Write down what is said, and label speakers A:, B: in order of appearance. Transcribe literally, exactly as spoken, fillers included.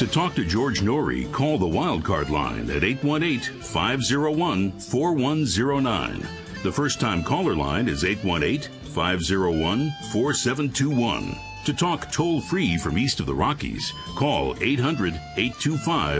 A: To talk to George Norrie, call the Wildcard line at eight one eight, five oh one, four one oh nine. The first-time caller line is eight one eight, five oh one, four seven two one. To talk toll-free from east of the Rockies, call eight hundred, eight two five,